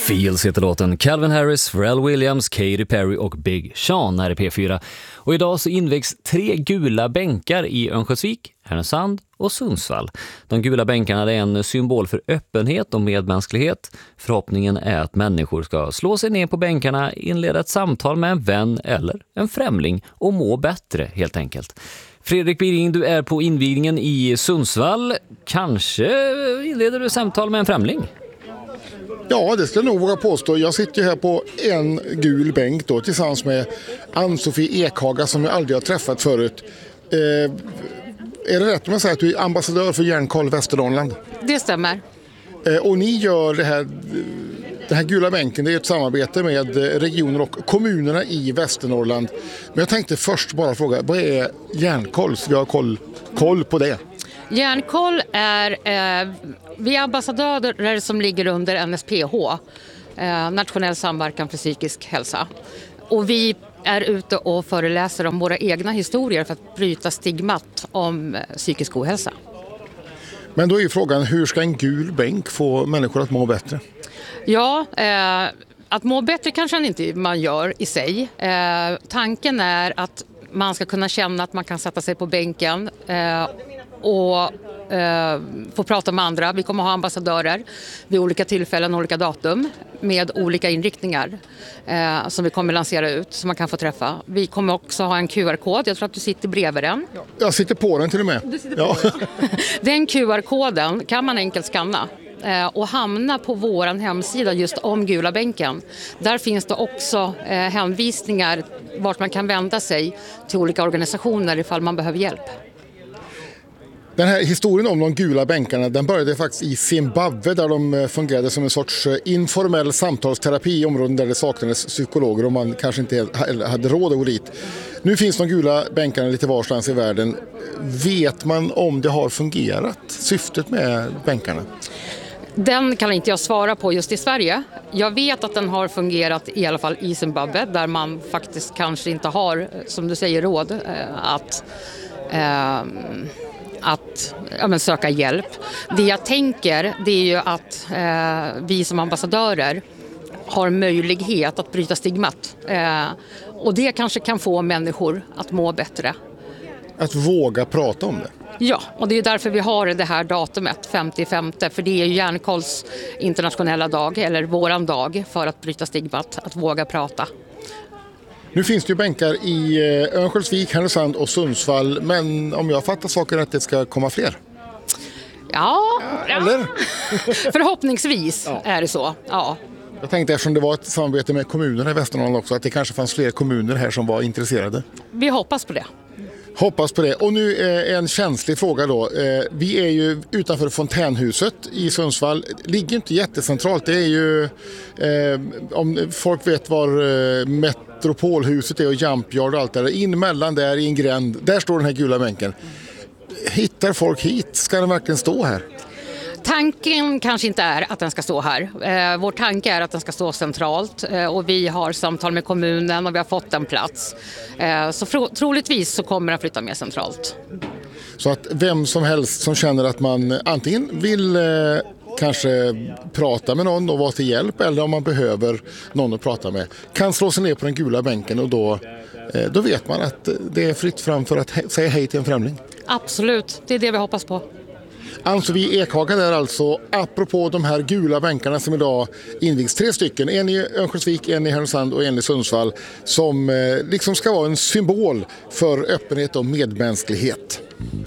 Feels heter låten. Calvin Harris, Pharrell Williams, Katy Perry och Big Sean här i P4. Och idag så invägs 3 gula bänkar i Örnsköldsvik, Härnösand och Sundsvall. De gula bänkarna är en symbol för öppenhet och medmänsklighet. Förhoppningen är att människor ska slå sig ner på bänkarna, inleda ett samtal med en vän eller en främling och må bättre helt enkelt. Fredrik Biring, du är på invigningen i Sundsvall. Kanske inleder du samtal med en främling? Ja, det ska jag nog våga påstå. Jag sitter här på en gul bänk då, tillsammans med Ann-Sofie Ekhaga som jag aldrig har träffat förut. Är det rätt om jag säger att du är ambassadör för Hjärnkoll Västernorrland? Det stämmer. Och ni gör den här gula bänken, det är ett samarbete med regioner och kommunerna i Västernorrland. Men jag tänkte först bara fråga, vad är Hjärnkoll? Så jag har koll på det. Hjärnkoll är vi är ambassadörer som ligger under NSPH, Nationell samverkan för psykisk hälsa. Och vi är ute och föreläser om våra egna historier för att bryta stigmat om psykisk ohälsa. Men då är ju frågan, hur ska en gul bänk få människor att må bättre? Ja, att må bättre kanske inte man gör i sig. Tanken är att man ska kunna känna att man kan sätta sig på bänken och få prata med andra. Vi kommer ha ambassadörer vid olika tillfällen, olika datum med olika inriktningar som vi kommer lansera ut som man kan få träffa. Vi kommer också ha en QR-kod. Jag tror att du sitter bredvid den. Jag sitter på den till och med. Du sitter på den. Den QR-koden kan man enkelt skanna och hamna på vår hemsida just om gula bänken. Där finns det också hänvisningar vart man kan vända sig till olika organisationer ifall man behöver hjälp. Den här historien om de gula bänkarna, den började faktiskt i Zimbabwe där de fungerade som en sorts informell samtalsterapi i områden där det saknades psykologer och man kanske inte hade råd att gå dit. Nu finns de gula bänkarna lite varstans i världen. Vet man om det har fungerat, syftet med bänkarna? Den kan inte jag svara på just i Sverige. Jag vet att den har fungerat i alla fall i Zimbabwe där man faktiskt kanske inte har, som du säger, råd att söka hjälp. Det jag tänker det är ju att vi som ambassadörer har möjlighet att bryta stigmat. Och det kanske kan få människor att må bättre. Att våga prata om det? Ja, och det är därför vi har det här datumet, 5/5, för det är Hjärnkolls internationella dag, eller våran dag för att bryta stigmat, att våga prata. Nu finns det ju bänkar i Örnsköldsvik, Härnösand och Sundsvall, men om jag fattar saker rätt, det ska komma fler? Ja. Eller? Förhoppningsvis är det så, ja. Jag tänkte eftersom det var ett samarbete med kommunerna i Västernorrland också, att det kanske fanns fler kommuner här som var intresserade. Vi hoppas på det. Hoppas på det. Och nu en känslig fråga då. Vi är ju utanför Fontänhuset i Sundsvall. Ligger inte jättecentralt. Det är ju, om folk vet var Metropolhuset är och Jumpyard och allt det där. In mellan där i en gränd, där står den här gula bänken. Hittar folk hit? Ska den verkligen stå här? Tanken kanske inte är att den ska stå här. Vår tanke är att den ska stå centralt och vi har samtal med kommunen och vi har fått en plats. Så troligtvis så kommer den flytta mer centralt. Så att vem som helst som känner att man antingen vill kanske prata med någon och vara till hjälp eller om man behöver någon att prata med kan slå sig ner på den gula bänken och då vet man att det är fritt fram för att säga hej till en främling. Absolut, det är det vi hoppas på. Ann-Sofie Ekhaga där alltså, apropå de här gula bänkarna som idag invigs 3 stycken, en i Örnsköldsvik, en i Härnösand och en i Sundsvall som liksom ska vara en symbol för öppenhet och medmänsklighet.